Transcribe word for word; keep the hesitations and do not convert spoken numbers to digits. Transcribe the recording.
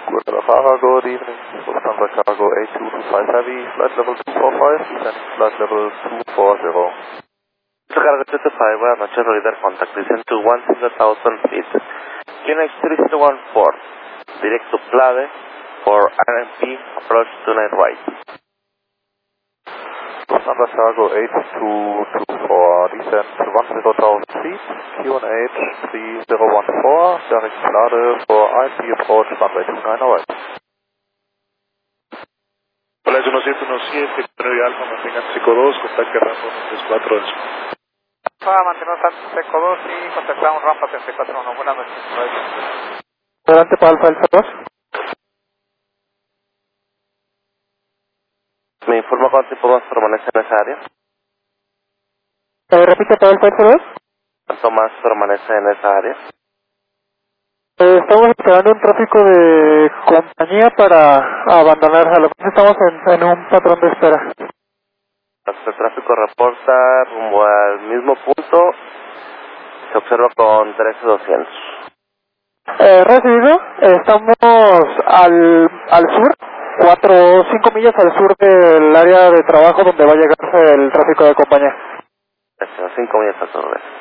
Guadalajara, good evening. Lufthansa Cargo eight two two five Heavy, flight level two four five, descending flight level two four zero. Cargo two two five, buenas noches, radar contact, descend to one thousand feet. Q N H three zero one four, direct to Plade for R M P, approach to night right. Lufthansa Cargo eight two two four, descend to one thousand feet, Q N H three zero one four, direct Plade for R M P, approach runway two nine right. Hola, es uno siete uno siete, nueve Alfa, mantengan Seco dos, contacte rampa tres cuatro uno. Alfa, mantenemos Seco dos y contactamos rampa tres cuatro uno. Buenas noches. Adelante para Alfa Alfa dos. ¿Me informa cuánto tiempo más permanece en esa área? Eh, repite para Alfa Alfa dos. ¿Cuánto más permanece en esa área? Eh, estamos esperando un tráfico de compañía para abandonar. A lo mejor estamos en, en un patrón de espera. El tráfico reporta rumbo al mismo punto. Se observa con trece doscientos. Eh, recibido. Estamos al, al sur, cuatro o cinco millas al sur del área de trabajo donde va a llegar el tráfico de compañía. cinco millas al sur.